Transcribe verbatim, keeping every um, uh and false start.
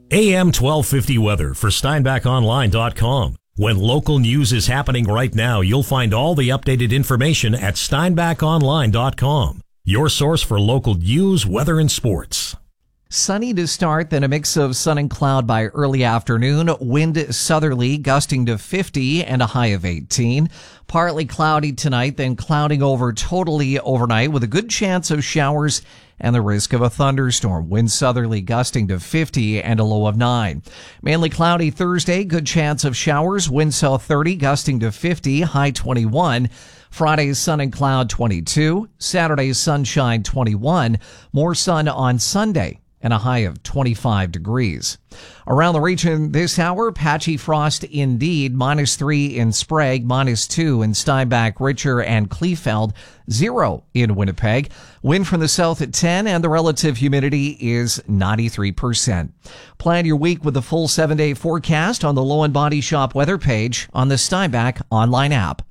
A M twelve fifty weather for Steinbach Online dot com. When local news is happening right now, you'll find all the updated information at Steinbach Online dot com. Your source for local news, weather, and sports. Sunny to start, then a mix of sun and cloud by early afternoon. Wind southerly, gusting to fifty and a high of eighteen. Partly cloudy tonight, then clouding over totally overnight with a good chance of showers and the risk of a thunderstorm. Wind southerly, gusting to fifty and a low of nine. Mainly cloudy Thursday, good chance of showers. Wind south thirty, gusting to fifty, high twenty-one. Friday's sun and cloud twenty-two. Saturday's sunshine twenty-one. More sun on Sunday and a high of twenty-five degrees. Around the region this hour, patchy frost indeed. Minus three in Sprague, minus two in Steinbach, Richer, and Kleefeld, zero in Winnipeg. Wind from the south at ten, and the relative humidity is ninety-three percent. Plan your week with the full seven-day forecast on the Low and Body Shop weather page on the Steinbach online app.